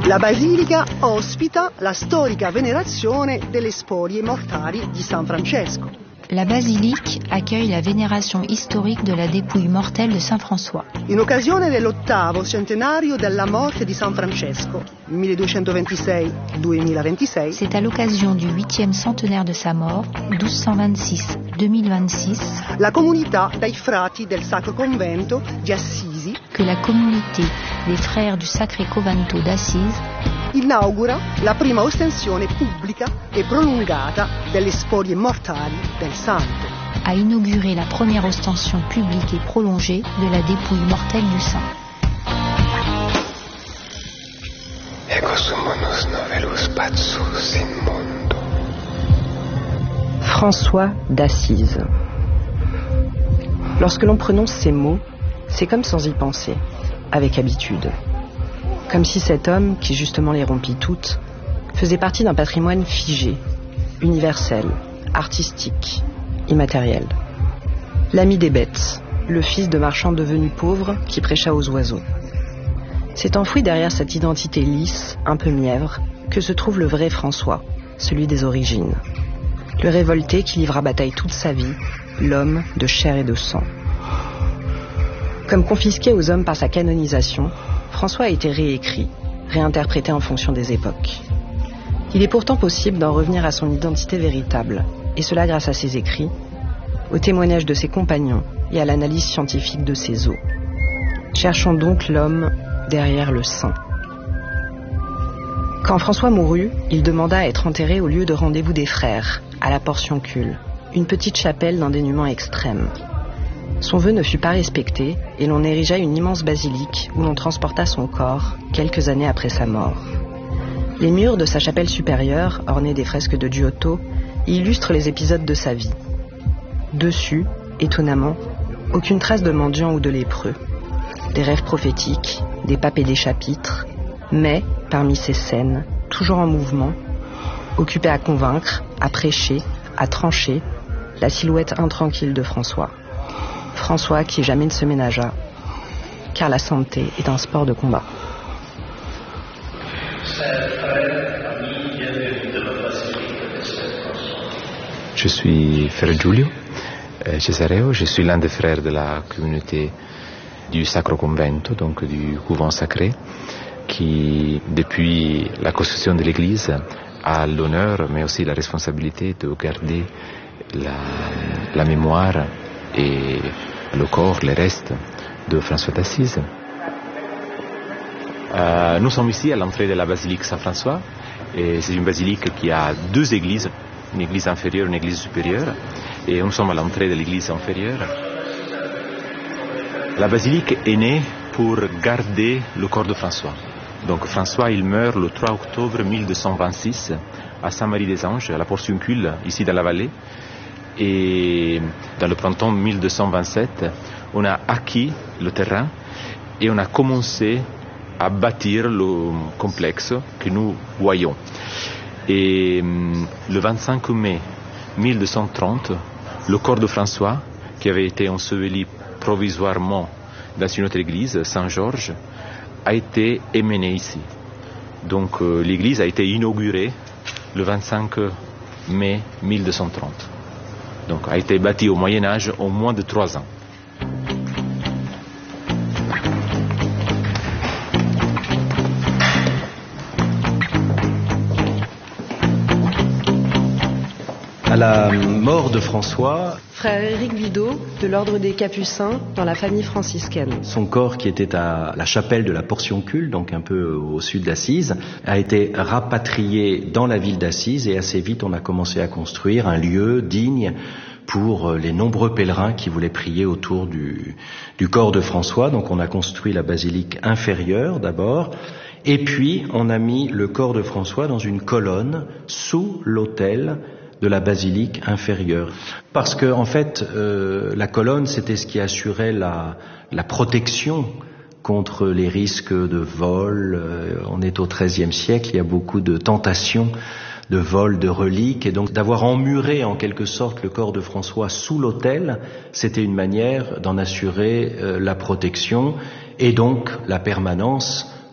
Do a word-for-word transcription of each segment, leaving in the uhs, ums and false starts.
La basilica ospita la storica venerazione delle spolie mortali di San Francesco. La basilique accueille la vénération historique de la dépouille mortelle de Saint François. In occasione dell'ottavo centenario della morte di San Francesco, milleduecentoventisei duemilaventisei, c'est à l'occasion du huitième centenaire de sa mort, douze cent vingt-six deux mille vingt-six, la comunità dei frati del Sacro Convento di Assisi, que la communauté des frères du Sacré Convento d'Assise inaugura la prima ostensione pubblica e prolungata delle spolie mortali del santo. A inauguré la première ostension publique et prolongée de la dépouille mortelle du saint. François d'Assise. Lorsque l'on prononce ces mots, c'est comme sans y penser, avec habitude. Comme si cet homme, qui justement les rompit toutes, faisait partie d'un patrimoine figé, universel, artistique, immatériel. L'ami des bêtes, le fils de marchand devenu pauvre qui prêcha aux oiseaux. C'est enfoui derrière cette identité lisse, un peu mièvre, que se trouve le vrai François, celui des origines. Le révolté qui livra bataille toute sa vie, l'homme de chair et de sang. Comme confisqué aux hommes par sa canonisation, François a été réécrit, réinterprété en fonction des époques. Il est pourtant possible d'en revenir à son identité véritable, et cela grâce à ses écrits, au témoignage de ses compagnons et à l'analyse scientifique de ses os. Cherchons donc l'homme derrière le saint. Quand François mourut, il demanda à être enterré au lieu de rendez-vous des frères, à la Portioncule, une petite chapelle d'un dénuement extrême. Son vœu ne fut pas respecté et l'on érigea une immense basilique où l'on transporta son corps quelques années après sa mort. Les murs de sa chapelle supérieure, ornés des fresques de Giotto, illustrent les épisodes de sa vie. Dessus, étonnamment, aucune trace de mendiant ou de lépreux. Des rêves prophétiques, des papes et des chapitres, mais, parmi ces scènes, toujours en mouvement, occupé à convaincre, à prêcher, à trancher, la silhouette intranquille de François. François qui jamais ne se ménagea, car la santé est un sport de combat. Je suis Frère Giulio Cesareo, je suis l'un des frères de la communauté du Sacro Convento, donc du couvent sacré, qui, depuis la construction de l'église, a l'honneur, mais aussi la responsabilité de garder la, la mémoire et le corps, les restes de François d'Assise. Euh, nous sommes ici à l'entrée de la basilique Saint-François, et c'est une basilique qui a deux églises, une église inférieure et une église supérieure, et nous sommes à l'entrée de l'église inférieure. La basilique est née pour garder le corps de François. Donc François, il meurt le trois octobre mille deux cent vingt-six à Saint-Marie-des-Anges, à la Portioncule, ici dans la vallée. Et dans le printemps mille deux cent vingt-sept, on a acquis le terrain et on a commencé à bâtir le complexe que nous voyons. Et le vingt-cinq mai mille deux cent trente, le corps de François, qui avait été enseveli provisoirement dans une autre église, Saint-Georges, a été émené ici. Donc euh, l'église a été inaugurée le vingt-cinq mai mille deux cent trente. Donc a été bâtie au Moyen-Âge en moins de trois ans. À la mort de François, Frère Éric Vidot, de l'ordre des Capucins, dans la famille franciscaine. Son corps, qui était à la chapelle de la Portioncule, donc un peu au sud d'Assise, a été rapatrié dans la ville d'Assise, et assez vite on a commencé à construire un lieu digne pour les nombreux pèlerins qui voulaient prier autour du, du corps de François. Donc on a construit la basilique inférieure d'abord, et puis on a mis le corps de François dans une colonne sous l'autel de la basilique inférieure. Parce que, en fait, euh, la colonne, c'était ce qui assurait la, la protection contre les risques de vol. Euh, on est au treizième siècle, il y a beaucoup de tentations de vol de reliques, et donc d'avoir emmuré en quelque sorte le corps de François sous l'autel, c'était une manière d'en assurer euh, la protection et donc la permanence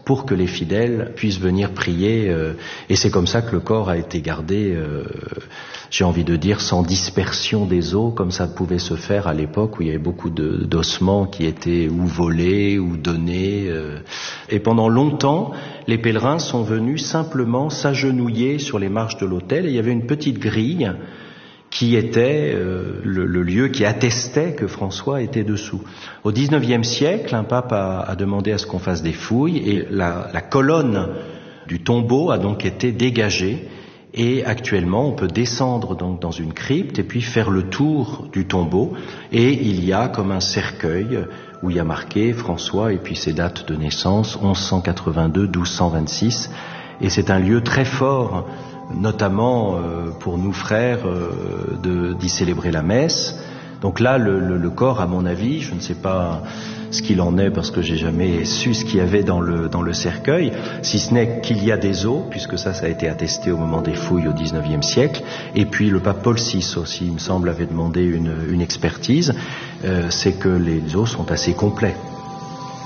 pour que les fidèles puissent venir prier. Euh, et c'est comme ça que le corps a été gardé, euh, j'ai envie de dire, sans dispersion des os, comme ça pouvait se faire à l'époque où il y avait beaucoup de, d'ossements qui étaient ou volés ou donnés. Euh. Et pendant longtemps, les pèlerins sont venus simplement s'agenouiller sur les marches de l'autel, et il y avait une petite grille qui était euh, le, le lieu qui attestait que François était dessous. Au dix-neuvième siècle, un pape a, a demandé à ce qu'on fasse des fouilles, et la, la colonne du tombeau a donc été dégagée, et actuellement on peut descendre donc dans une crypte et puis faire le tour du tombeau, et il y a comme un cercueil où il y a marqué François et puis ses dates de naissance, onze cent quatre-vingt-deux, douze cent vingt-six, et c'est un lieu très fort, notamment euh, pour nous frères, euh, de, d'y célébrer la messe. Donc là, le, le, le corps, à mon avis, je ne sais pas ce qu'il en est parce que j'ai jamais su ce qu'il y avait dans le, dans le cercueil, si ce n'est qu'il y a des os, puisque ça, ça a été attesté au moment des fouilles au dix-neuvième siècle, et puis le pape Paul six aussi, il me semble, avait demandé une, une expertise, euh, c'est que les os sont assez complets.